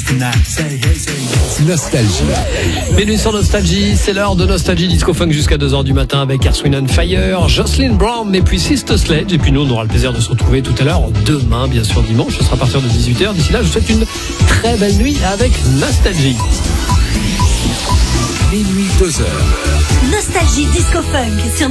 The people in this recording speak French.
Nostalgie. Bienvenue sur Nostalgie, c'est l'heure de Nostalgie Disco Funk jusqu'à 2h du matin avec Earth, Wind & Fire, Jocelyn Brown et puis Sister Sledge. Et puis nous, on aura le plaisir de se retrouver tout à l'heure, demain, bien sûr, dimanche. Ce sera à partir de 18h. D'ici là, je vous souhaite une très belle nuit avec Nostalgie. Minuit 2h. Nostalgie Disco Funk sur